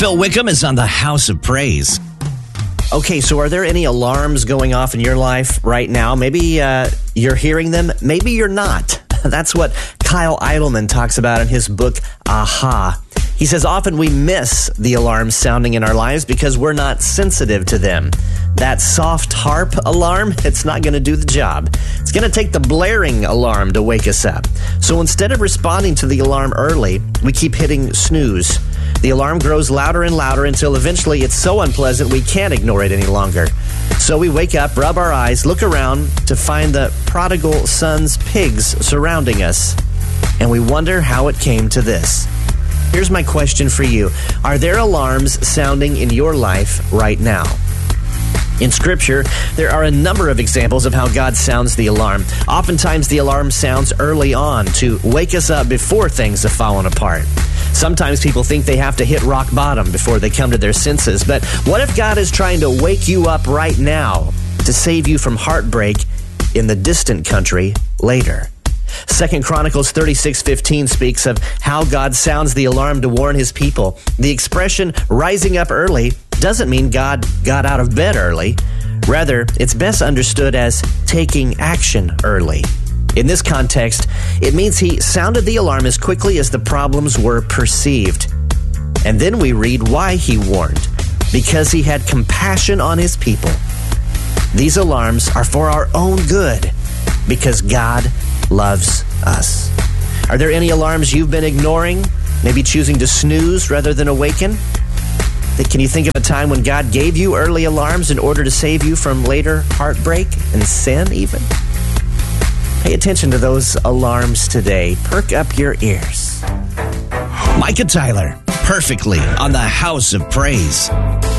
Phil Wickham is on the House of Praise. Okay, so are there any alarms going off in your life right now? Maybe you're hearing them, maybe you're not. That's what Kyle Idleman talks about in his book, Aha. He says often we miss the alarms sounding in our lives because we're not sensitive to them. That soft harp alarm, it's not going to do the job. It's going to take the blaring alarm to wake us up. So instead of responding to the alarm early, we keep hitting snooze. The alarm grows louder and louder until eventually it's so unpleasant we can't ignore it any longer. So we wake up, rub our eyes, look around to find the prodigal son's pigs surrounding us, and we wonder how it came to this. Here's my question for you. Are there alarms sounding in your life right now? In Scripture, there are a number of examples of how God sounds the alarm. Oftentimes, the alarm sounds early on to wake us up before things have fallen apart. Sometimes people think they have to hit rock bottom before they come to their senses. But what if God is trying to wake you up right now to save you from heartbreak in the distant country later? 2 Chronicles 36:15 speaks of how God sounds the alarm to warn his people. The expression rising up early doesn't mean God got out of bed early. Rather, it's best understood as taking action early. In this context, it means he sounded the alarm as quickly as the problems were perceived. And then we read why he warned. Because he had compassion on his people. These alarms are for our own good, because God loves us. Are there any alarms you've been ignoring? Maybe choosing to snooze rather than awaken? Can you think of a time when God gave you early alarms in order to save you from later heartbreak and sin even? Pay attention to those alarms today. Perk up your ears. Micah Tyler, perfectly on the House of Praise.